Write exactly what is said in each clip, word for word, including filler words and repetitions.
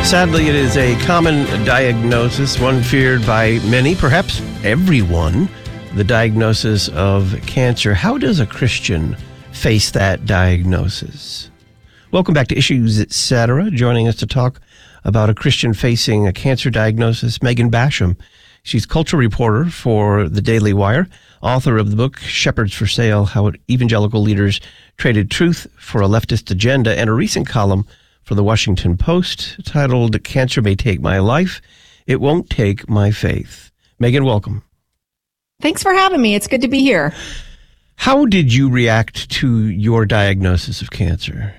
Sadly, it is a common diagnosis, one feared by many, perhaps everyone, the diagnosis of cancer. How does a Christian face that diagnosis? Welcome back to Issues, et cetera. Joining us to talk about a Christian facing a cancer diagnosis, Megan Basham. She's cultural reporter for The Daily Wire, author of the book Shepherds for Sale, How Evangelical Leaders Traded Truth for a Leftist Agenda, and a recent column for the Washington Post titled Cancer May Take My Life, It Won't Take My Faith. Megan, welcome. Thanks for having me. It's good to be here. How did you react to your diagnosis of cancer?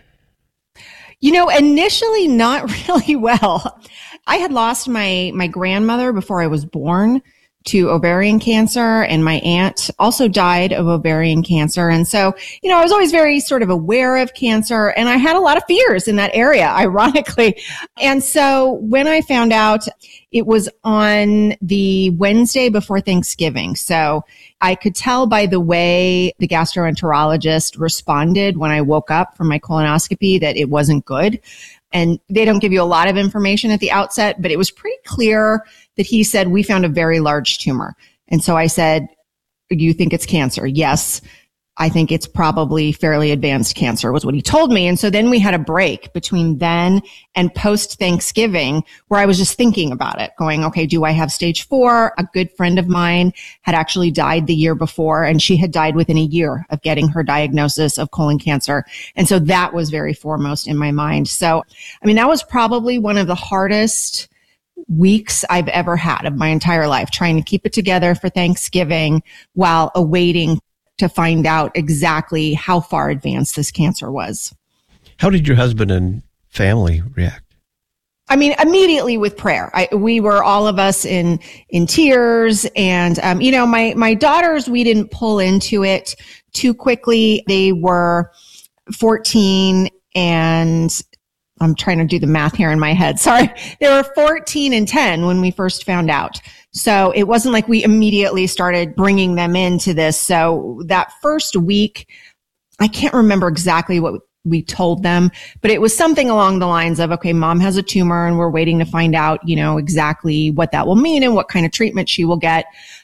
You know, initially not really well. I had lost my my grandmother before I was born to ovarian cancer, and my aunt also died of ovarian cancer. And so, you know, I was always very sort of aware of cancer, and I had a lot of fears in that area, ironically. And so when I found out, it was on the Wednesday before Thanksgiving. So I could tell by the way the gastroenterologist responded when I woke up from my colonoscopy that it wasn't good. And they don't give you a lot of information at the outset, but it was pretty clear that he said, we found a very large tumor. And so I said, do you think it's cancer? Yes. I think it's probably fairly advanced cancer was what he told me. And so then we had a break between then and post Thanksgiving where I was just thinking about it, going, okay, do I have stage four? A good friend of mine had actually died the year before, and she had died within a year of getting her diagnosis of colon cancer. And so that was very foremost in my mind. So, I mean, that was probably one of the hardest weeks I've ever had of my entire life, trying to keep it together for Thanksgiving while awaiting to find out exactly how far advanced this cancer was. How did your husband and family react? I mean, immediately with prayer. I, we were all of us in in tears, and um, you know, my my daughters, we didn't pull into it too quickly. They were fourteen, and I'm trying to do the math here in my head. Sorry, they were fourteen and ten when we first found out. So it wasn't like we immediately started bringing them into this. So that first week, I can't remember exactly what we told them, but it was something along the lines of, okay, mom has a tumor and we're waiting to find out, you know, exactly what that will mean and what kind of treatment she will get.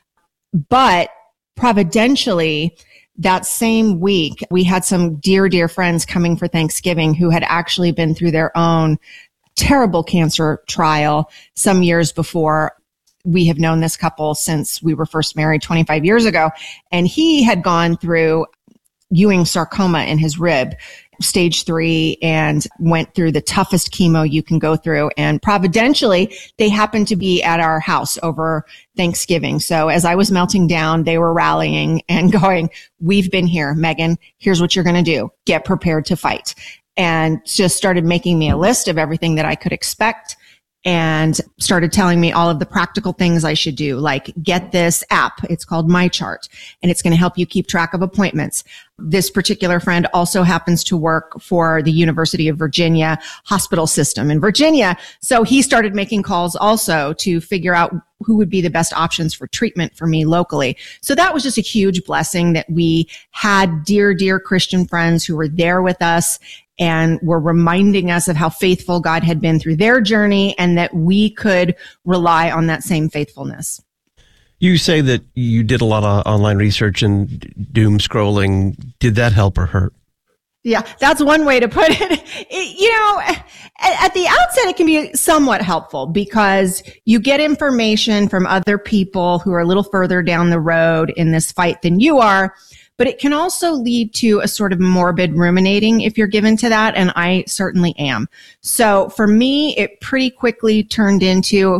But providentially, that same week, we had some dear, dear friends coming for Thanksgiving who had actually been through their own terrible cancer trial some years before. We have known this couple since we were first married twenty-five years ago, and he had gone through Ewing sarcoma in his rib, stage three, and went through the toughest chemo you can go through. And providentially, they happened to be at our house over Thanksgiving. So as I was melting down, they were rallying and going, we've been here, Megan, here's what you're going to do. Get prepared to fight. And just started making me a list of everything that I could expect, and started telling me all of the practical things I should do, like get this app. It's called MyChart, and it's going to help you keep track of appointments. This particular friend also happens to work for the University of Virginia hospital system in Virginia. So he started making calls also to figure out who would be the best options for treatment for me locally. So that was just a huge blessing that we had dear, dear Christian friends who were there with us and were reminding us of how faithful God had been through their journey, and that we could rely on that same faithfulness. You say that you did a lot of online research and doom scrolling. Did that help or hurt? Yeah, that's one way to put it. it you know, at, at the outset, it can be somewhat helpful because you get information from other people who are a little further down the road in this fight than you are. But it can also lead to a sort of morbid ruminating if you're given to that, and I certainly am. So for me, it pretty quickly turned into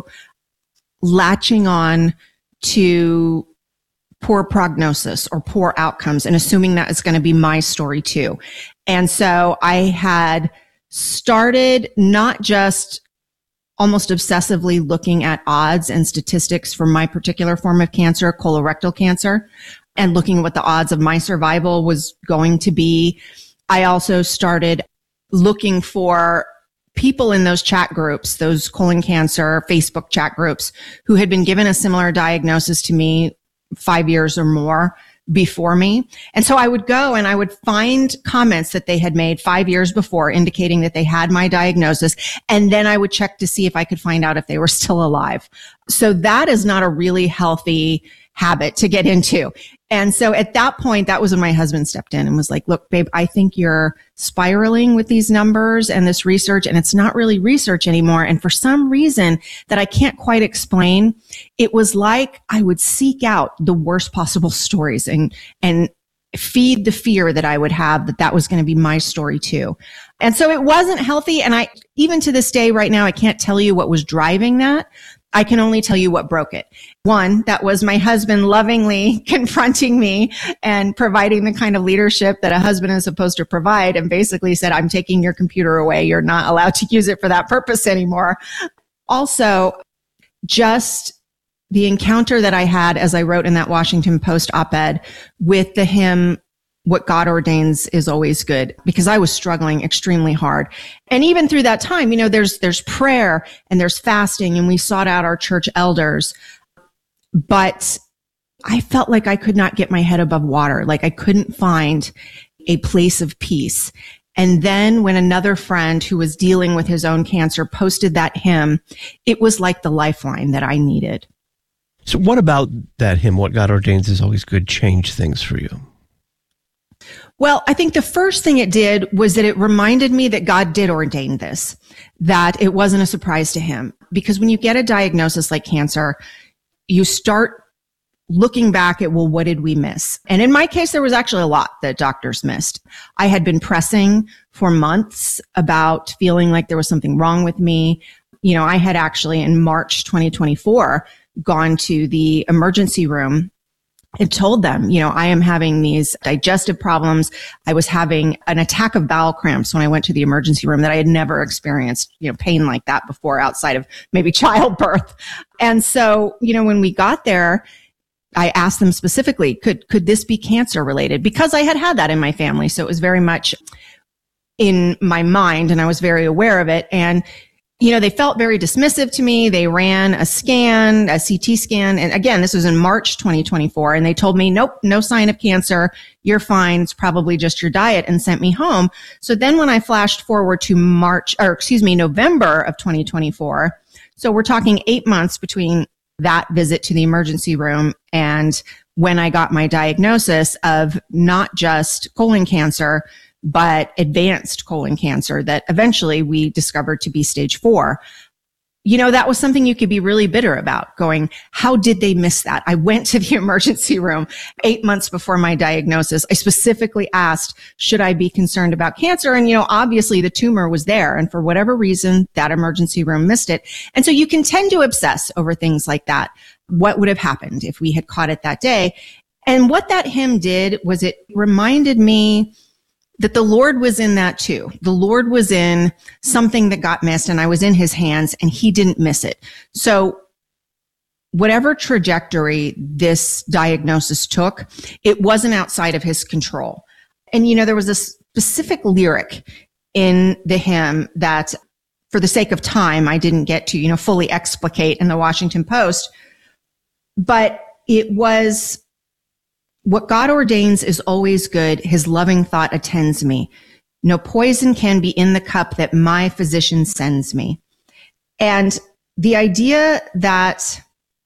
latching on to poor prognosis or poor outcomes and assuming that is going to be my story too. And so I had started not just almost obsessively looking at odds and statistics for my particular form of cancer, colorectal cancer, and looking at what the odds of my survival was going to be. I also started looking for people in those chat groups, those colon cancer Facebook chat groups, who had been given a similar diagnosis to me five years or more before me. And so I would go and I would find comments that they had made five years before indicating that they had my diagnosis. And then I would check to see if I could find out if they were still alive. So that is not a really healthy habit to get into. And so at that point, that was when my husband stepped in and was like, look, babe, I think you're spiraling with these numbers and this research, and it's not really research anymore. And for some reason that I can't quite explain, it was like I would seek out the worst possible stories and, and feed the fear that I would have that that was going to be my story too. And so it wasn't healthy. And I, even to this day right now, I can't tell you what was driving that. I can only tell you what broke it. One, that was my husband lovingly confronting me and providing the kind of leadership that a husband is supposed to provide, and basically said, I'm taking your computer away. You're not allowed to use it for that purpose anymore. Also, just the encounter that I had, as I wrote in that Washington Post op-ed, with the hymn, What God Ordains is Always Good, because I was struggling extremely hard. And even through that time, you know, there's, there's prayer and there's fasting, and we sought out our church elders. But I felt like I could not get my head above water. Like I couldn't find a place of peace. And then when another friend who was dealing with his own cancer posted that hymn, it was like the lifeline that I needed. So what about that hymn, What God Ordains is Always Good, changed things for you? Well, I think the first thing it did was that it reminded me that God did ordain this, that it wasn't a surprise to him. Because when you get a diagnosis like cancer, you start looking back at, well, what did we miss? And in my case, there was actually a lot that doctors missed. I had been pressing for months about feeling like there was something wrong with me. You know, I had actually in March twenty twenty-four gone to the emergency room and told them, you know, I am having these digestive problems. I was having an attack of bowel cramps when I went to the emergency room that I had never experienced, you know, pain like that before outside of maybe childbirth. And so, you know, when we got there, I asked them specifically, could, could this be cancer related? Because I had had that in my family. So it was very much in my mind and I was very aware of it. And you know, they felt very dismissive to me. They ran a scan, a C T scan. And again, this was in March twenty twenty-four. And they told me, nope, no sign of cancer. You're fine. It's probably just your diet, and sent me home. So then when I flashed forward to March, or excuse me, November of twenty twenty-four. So we're talking eight months between that visit to the emergency room and when I got my diagnosis of not just colon cancer, but advanced colon cancer that eventually we discovered to be stage four. You know, that was something you could be really bitter about, going, how did they miss that? I went to the emergency room eight months before my diagnosis. I specifically asked, should I be concerned about cancer? And, you know, obviously the tumor was there. And for whatever reason, that emergency room missed it. And so you can tend to obsess over things like that. What would have happened if we had caught it that day? And what that hymn did was it reminded me that the Lord was in that too. The Lord was in something that got missed, and I was in his hands and he didn't miss it. So whatever trajectory this diagnosis took, it wasn't outside of his control. And, you know, there was a specific lyric in the hymn that for the sake of time, I didn't get to, you know, fully explicate in the Washington Post, but it was, what God ordains is always good. His loving thought attends me. No poison can be in the cup that my physician sends me. And the idea that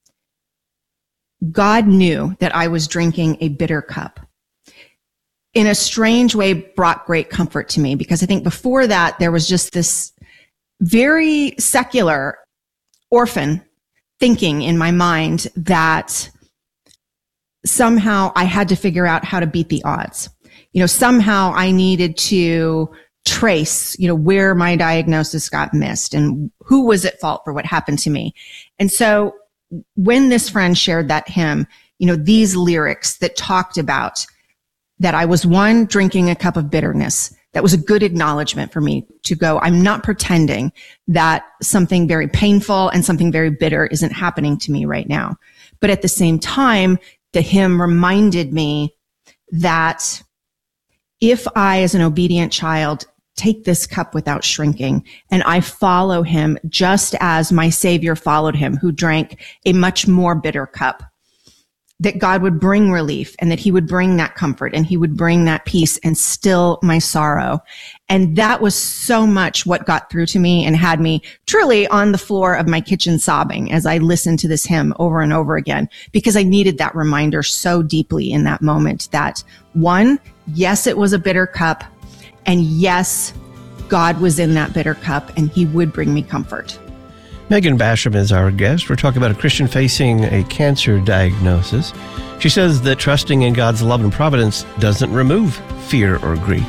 God knew that I was drinking a bitter cup in a strange way brought great comfort to me, because I think before that there was just this very secular orphan thinking in my mind that somehow I had to figure out how to beat the odds. You know, somehow I needed to trace, you know, where my diagnosis got missed and who was at fault for what happened to me. And so when this friend shared that hymn, you know, these lyrics that talked about that I was, one, drinking a cup of bitterness, that was a good acknowledgement for me to go, I'm not pretending that something very painful and something very bitter isn't happening to me right now. But at the same time, the hymn reminded me that if I, as an obedient child, take this cup without shrinking and I follow him just as my Savior followed him, who drank a much more bitter cup, that God would bring relief and that he would bring that comfort and he would bring that peace and still my sorrow. And that was so much what got through to me and had me truly on the floor of my kitchen sobbing as I listened to this hymn over and over again, because I needed that reminder so deeply in that moment that, one, yes, it was a bitter cup, and yes, God was in that bitter cup and he would bring me comfort. Megan Basham is our guest. We're talking about a Christian facing a cancer diagnosis. She says that trusting in God's love and providence doesn't remove fear or grief.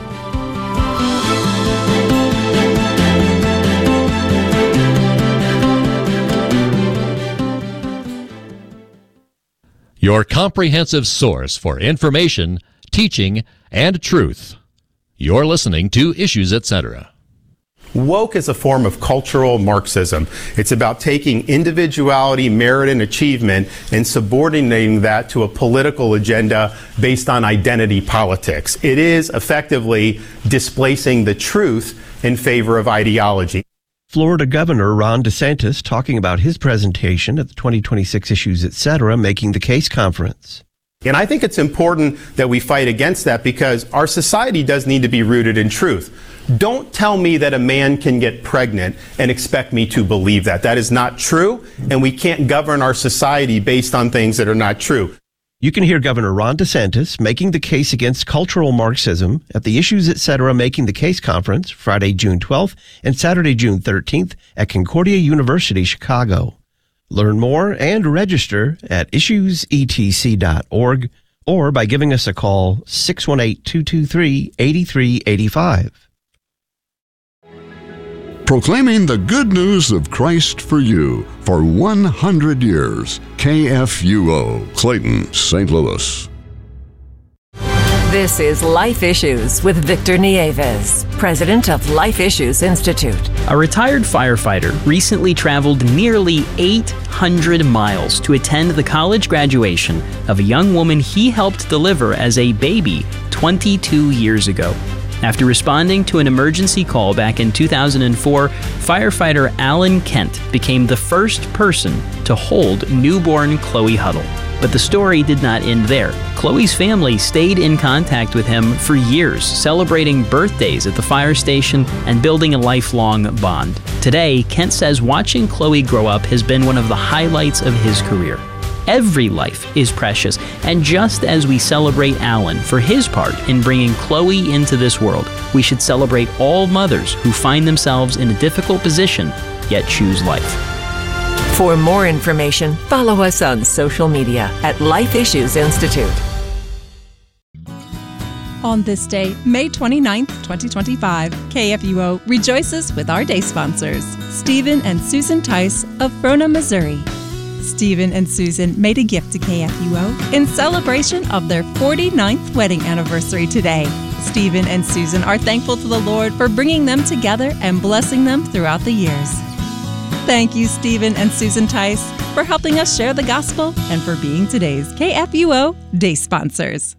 Your comprehensive source for information, teaching, and truth. You're listening to Issues, et cetera. Woke is a form of cultural Marxism. It's about taking individuality, merit, and achievement and subordinating that to a political agenda based on identity politics. It is effectively displacing the truth in favor of ideology. Florida Governor Ron DeSantis talking about his presentation at the twenty twenty-six Issues, et cetera, Making the Case conference. And I think it's important that we fight against that because our society does need to be rooted in truth. Don't tell me that a man can get pregnant and expect me to believe that. That is not true, and we can't govern our society based on things that are not true. You can hear Governor Ron DeSantis making the case against cultural Marxism at the Issues, et cetera, Making the Case conference, Friday, June twelfth and Saturday, June thirteenth at Concordia University, Chicago. Learn more and register at issues e t c dot org or by giving us a call six one eight, two two three, eight three eight five. Proclaiming the good news of Christ for you for one hundred years. K F U O, Clayton, Saint Louis. This is Life Issues with Victor Nieves, president of Life Issues Institute. A retired firefighter recently traveled nearly eight hundred miles to attend the college graduation of a young woman he helped deliver as a baby twenty-two years ago. After responding to an emergency call back in two thousand four, firefighter Alan Kent became the first person to hold newborn Chloe Huddle. But the story did not end there. Chloe's family stayed in contact with him for years, celebrating birthdays at the fire station and building a lifelong bond. Today, Kent says watching Chloe grow up has been one of the highlights of his career. Every life is precious, and just as we celebrate Alan for his part in bringing Chloe into this world, we should celebrate all mothers who find themselves in a difficult position, yet choose life. For more information, follow us on social media at Life Issues Institute. On this day, May twenty-ninth, twenty twenty-five, K F U O rejoices with our day sponsors, Stephen and Susan Tice of Frona, Missouri. Stephen and Susan made a gift to K F U O in celebration of their forty-ninth wedding anniversary today. Stephen and Susan are thankful to the Lord for bringing them together and blessing them throughout the years. Thank you, Stephen and Susan Tice, for helping us share the gospel and for being today's K F U O Day sponsors.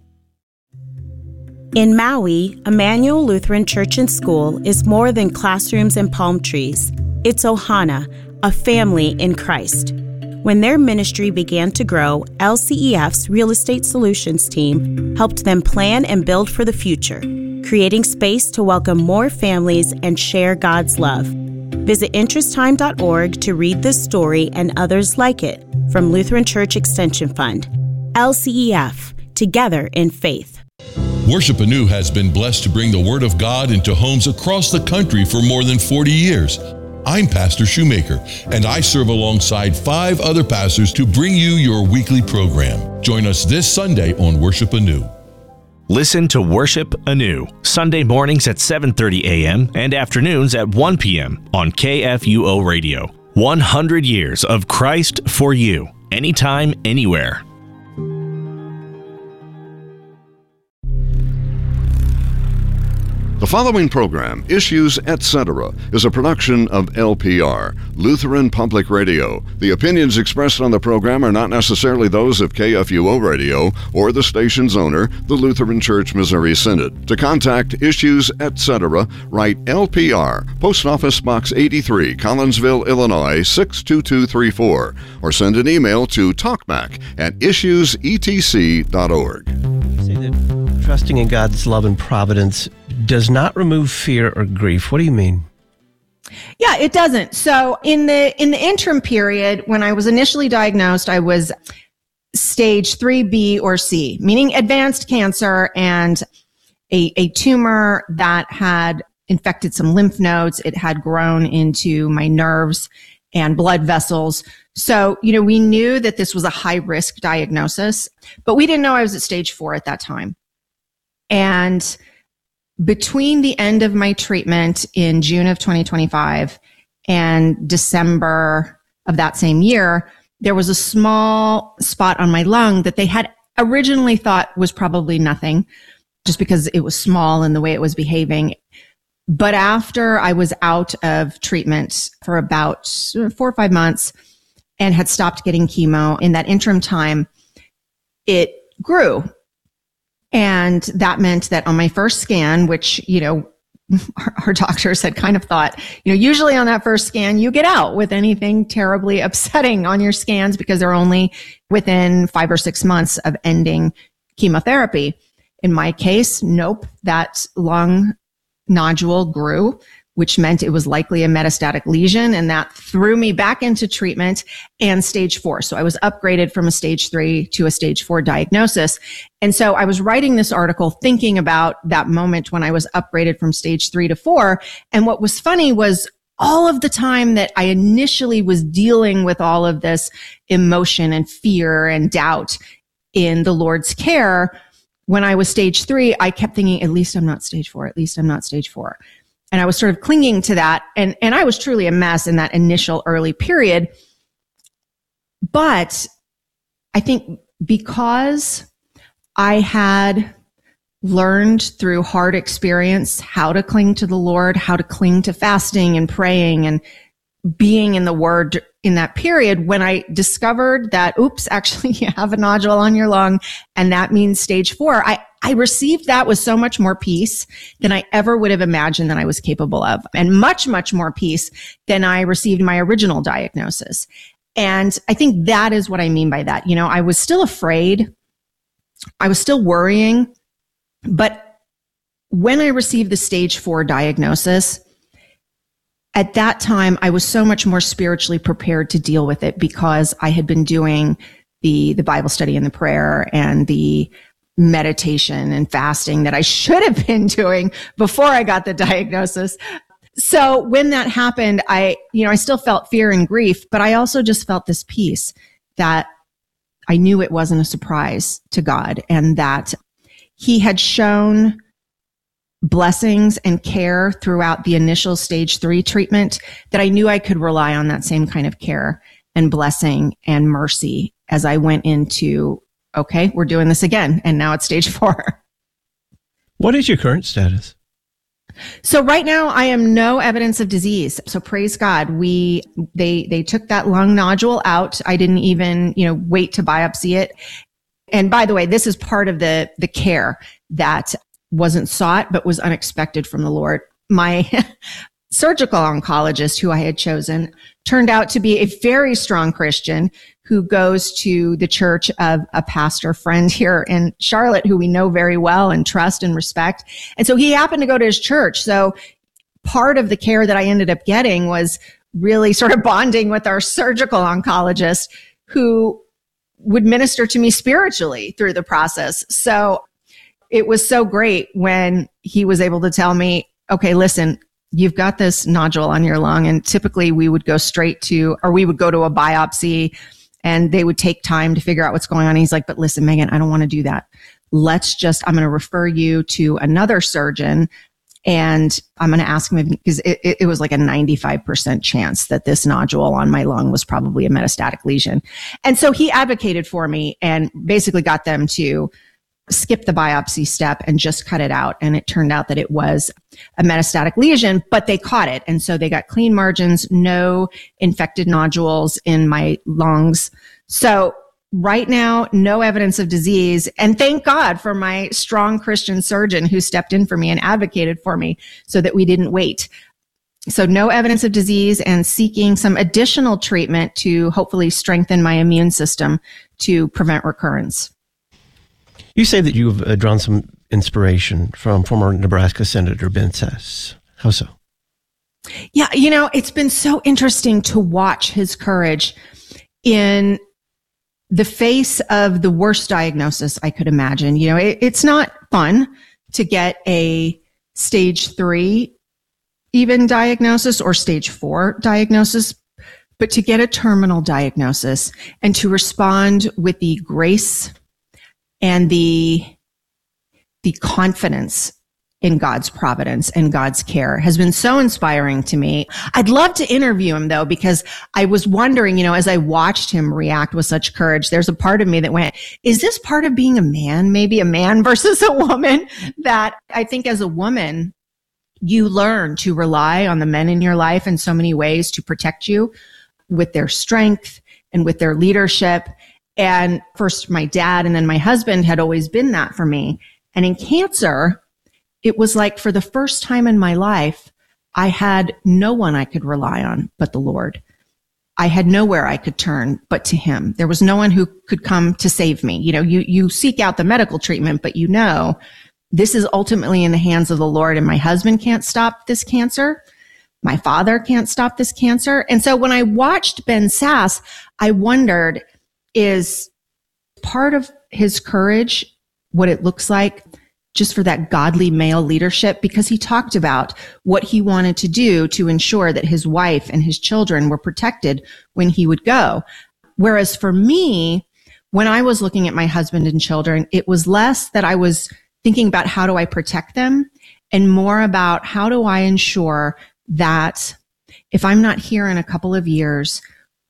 In Maui, Emmanuel Lutheran Church and School is more than classrooms and palm trees. It's Ohana, a family in Christ. When their ministry began to grow, L C E F's Real Estate Solutions team helped them plan and build for the future, creating space to welcome more families and share God's love. Visit interest time dot org to read this story and others like it from Lutheran Church Extension Fund. L C E F, together in faith. Worship Anew has been blessed to bring the Word of God into homes across the country for more than forty years. I'm Pastor Shoemaker, and I serve alongside five other pastors to bring you your weekly program. Join us this Sunday on Worship Anew. Listen to Worship Anew, Sunday mornings at seven thirty a.m. and afternoons at one p.m. on K F U O Radio. one hundred years of Christ for you, anytime, anywhere. The following program, Issues Etc., is a production of L P R, Lutheran Public Radio. The opinions expressed on the program are not necessarily those of K F U O Radio or the station's owner, the Lutheran Church Missouri Synod. To contact Issues Etc., write L P R, Post Office Box eighty-three, Collinsville, Illinois, six two two three four, or send an email to talkback at issues e t c dot org. Say that trusting in God's love and providence does not remove fear or grief. What do you mean? Yeah, it doesn't. So in the in the interim period, when I was initially diagnosed, I was stage three B or C, meaning advanced cancer and a, a tumor that had infected some lymph nodes. It had grown into my nerves and blood vessels. So, you know, we knew that this was a high risk diagnosis, but we didn't know I was at stage four at that time. And between the end of my treatment in June of twenty twenty-five and December of that same year, there was a small spot on my lung that they had originally thought was probably nothing, just because it was small and the way it was behaving. But after I was out of treatment for about four or five months and had stopped getting chemo, in that interim time, it grew. And that meant that on my first scan, which, you know, our, our doctors had kind of thought, you know, usually on that first scan, you get out with anything terribly upsetting on your scans because they're only within five or six months of ending chemotherapy. In my case, nope, that lung nodule grew, which meant it was likely a metastatic lesion, and that threw me back into treatment and stage four. So I was upgraded from a stage three to a stage four diagnosis. And so I was writing this article thinking about that moment when I was upgraded from stage three to four. And what was funny was all of the time that I initially was dealing with all of this emotion and fear and doubt in the Lord's care, when I was stage three, I kept thinking, at least I'm not stage four, at least I'm not stage four. And I was sort of clinging to that. And, and I was truly a mess in that initial early period. But I think because I had learned through hard experience how to cling to the Lord, how to cling to fasting and praying and being in the Word in that period, when I discovered that, oops, actually you have a nodule on your lung and that means stage four, I, I received that with so much more peace than I ever would have imagined that I was capable of, and much, much more peace than I received my original diagnosis. And I think that is what I mean by that. You know, I was still afraid. I was still worrying. But when I received the stage four diagnosis, at that time, I was so much more spiritually prepared to deal with it because I had been doing the, the Bible study and the prayer and the meditation and fasting that I should have been doing before I got the diagnosis. So when that happened, I, you know, I still felt fear and grief, but I also just felt this peace that I knew it wasn't a surprise to God and that He had shown blessings and care throughout the initial stage three treatment, that I knew I could rely on that same kind of care and blessing and mercy as I went into, okay, we're doing this again. And now it's stage four. What is your current status? So right now I am no evidence of disease. So praise God. We, they, they took that lung nodule out. I didn't even, you know, wait to biopsy it. And by the way, this is part of the, the care that wasn't sought, but was unexpected from the Lord. My surgical oncologist, who I had chosen, turned out to be a very strong Christian who goes to the church of a pastor friend here in Charlotte, who we know very well and trust and respect. And so he happened to go to his church. So part of the care that I ended up getting was really sort of bonding with our surgical oncologist, who would minister to me spiritually through the process. So it was so great when he was able to tell me, okay, listen, you've got this nodule on your lung. And typically we would go straight to, or we would go to a biopsy and they would take time to figure out what's going on. And he's like, but listen, Megan, I don't want to do that. Let's just, I'm going to refer you to another surgeon and I'm going to ask him, because it, it, it was like a ninety-five percent chance that this nodule on my lung was probably a metastatic lesion. And so he advocated for me and basically got them to skip the biopsy step and just cut it out. And it turned out that it was a metastatic lesion, but they caught it. And so they got clean margins, no infected nodules in my lungs. So right now, no evidence of disease. And thank God for my strong Christian surgeon who stepped in for me and advocated for me so that we didn't wait. So no evidence of disease, and seeking some additional treatment to hopefully strengthen my immune system to prevent recurrence. You say that you've uh, drawn some inspiration from former Nebraska Senator Ben Sasse. How so? Yeah, you know, it's been so interesting to watch his courage in the face of the worst diagnosis I could imagine. You know, it, it's not fun to get a stage three even diagnosis or stage four diagnosis, but to get a terminal diagnosis and to respond with the grace and the, the confidence in God's providence and God's care has been so inspiring to me. I'd love to interview him though, because I was wondering, you know, as I watched him react with such courage, there's a part of me that went, is this part of being a man, maybe a man versus a woman? That I think as a woman, you learn to rely on the men in your life in so many ways to protect you with their strength and with their leadership. And first my dad and then my husband had always been that for me. And in cancer, it was like for the first time in my life, I had no one I could rely on but the Lord. I had nowhere I could turn but to him. There was no one who could come to save me. You know, you, you seek out the medical treatment, but you know, this is ultimately in the hands of the Lord, and my husband can't stop this cancer. My father can't stop this cancer. And so when I watched Ben Sasse, I wondered, is part of his courage what it looks like just for that godly male leadership? Because he talked about what he wanted to do to ensure that his wife and his children were protected when he would go. Whereas for me, when I was looking at my husband and children, it was less that I was thinking about how do I protect them and more about how do I ensure that if I'm not here in a couple of years,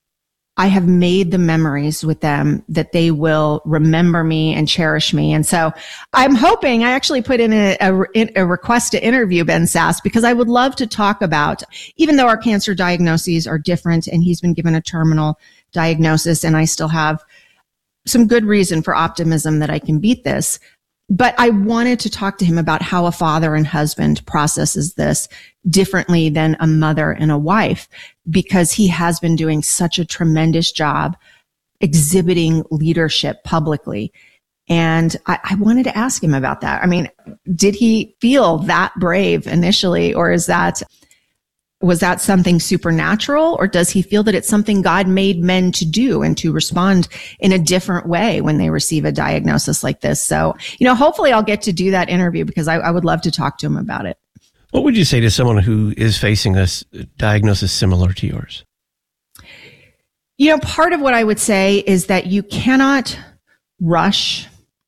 I have made the memories with them that they will remember me and cherish me. And so I'm hoping, I actually put in a, a, a request to interview Ben Sasse because I would love to talk about, even though our cancer diagnoses are different and he's been given a terminal diagnosis and I still have some good reason for optimism that I can beat this. But I wanted to talk to him about how a father and husband processes this differently than a mother and a wife, because he has been doing such a tremendous job exhibiting leadership publicly. And I, I wanted to ask him about that. I mean, did he feel that brave initially, or is that, was that something supernatural, or does he feel that it's something God made men to do and to respond in a different way when they receive a diagnosis like this? So, you know, hopefully I'll get to do that interview because I, I would love to talk to him about it. What would you say to someone who is facing a diagnosis similar to yours? You know, part of what I would say is that you cannot rush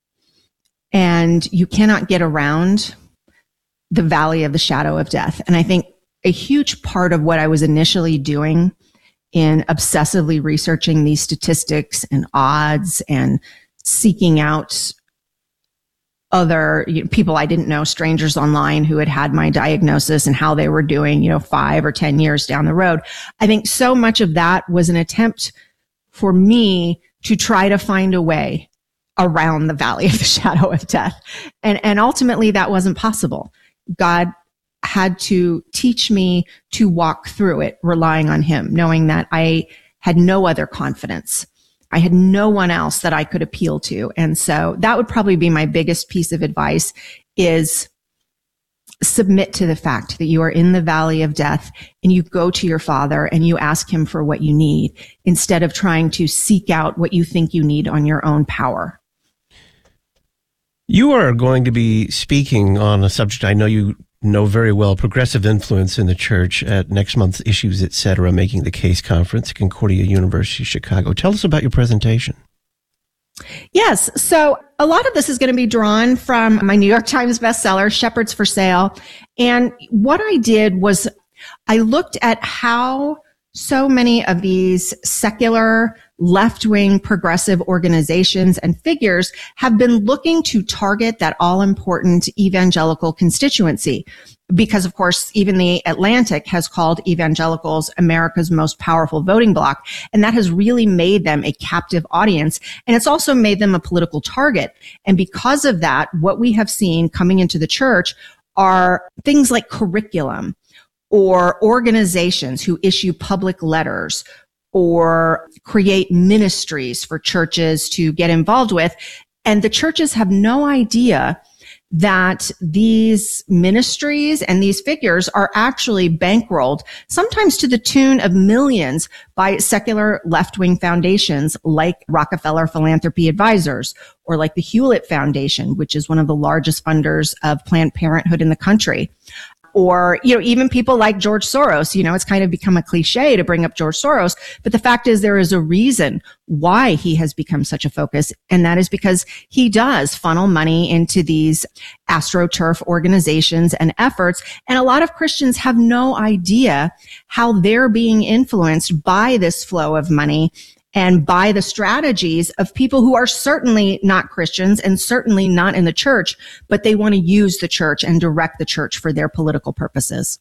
and you cannot get around the valley of the shadow of death. And I think a huge part of what I was initially doing in obsessively researching these statistics and odds and seeking out other you know, people I didn't know, strangers online who had had my diagnosis and how they were doing, you know, five or ten years down the road. I think so much of that was an attempt for me to try to find a way around the valley of the shadow of death. And, and ultimately that wasn't possible. God had to teach me to walk through it, relying on him, knowing that I had no other confidence. I had no one else that I could appeal to. And so that would probably be my biggest piece of advice, is submit to the fact that you are in the valley of death and you go to your Father and you ask him for what you need instead of trying to seek out what you think you need on your own power. You are going to be speaking on a subject I know you know very well, progressive influence in the church, at next month's Issues, et cetera, Making the Case Conference at Concordia University, Chicago. Tell us about your presentation. Yes. So a lot of this is going to be drawn from my New York Times bestseller, Shepherds for Sale. And what I did was I looked at how so many of these secular, left-wing progressive organizations and figures have been looking to target that all-important evangelical constituency. Because, of course, even the Atlantic has called evangelicals America's most powerful voting bloc, and that has really made them a captive audience, and it's also made them a political target. And because of that, what we have seen coming into the church are things like curriculum or organizations who issue public letters or create ministries for churches to get involved with. And the churches have no idea that these ministries and these figures are actually bankrolled, sometimes to the tune of millions, by secular left-wing foundations like Rockefeller Philanthropy Advisors or like the Hewlett Foundation, which is one of the largest funders of Planned Parenthood in the country. Or, you know, even people like George Soros. You know, it's kind of become a cliche to bring up George Soros, but the fact is there is a reason why he has become such a focus, and that is because he does funnel money into these AstroTurf organizations and efforts, and a lot of Christians have no idea how they're being influenced by this flow of money and by the strategies of people who are certainly not Christians and certainly not in the church, but they want to use the church and direct the church for their political purposes.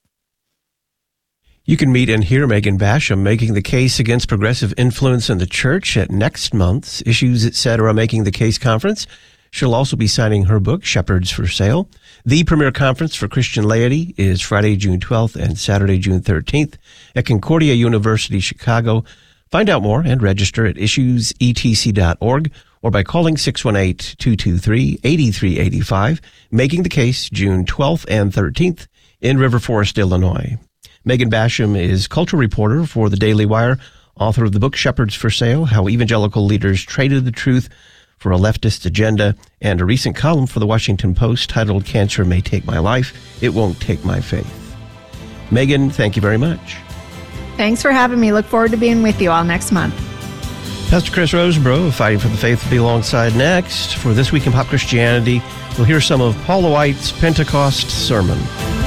You can meet and hear Megan Basham making the case against progressive influence in the church at next month's Issues Etc. Making the Case conference. She'll also be signing her book, Shepherds for Sale. The premier conference for Christian laity is Friday, June twelfth and Saturday, June thirteenth at Concordia University, Chicago. Find out more and register at issues e t c dot org or by calling six one eight, two two three, eight three eight five, Making the Case, June twelfth and thirteenth in River Forest, Illinois. Megan Basham is cultural reporter for the Daily Wire, author of the book Shepherds for Sale, How Evangelical Leaders Traded the Truth for a Leftist Agenda, and a recent column for the Washington Post titled Cancer May Take My Life, It Won't Take My Faith. Megan, thank you very much. Thanks for having me. Look forward to being with you all next month. Pastor Chris Rosenbrough of Fighting for the Faith will be alongside next. For This Week in Pop Christianity, we'll hear some of Paula White's Pentecost sermon.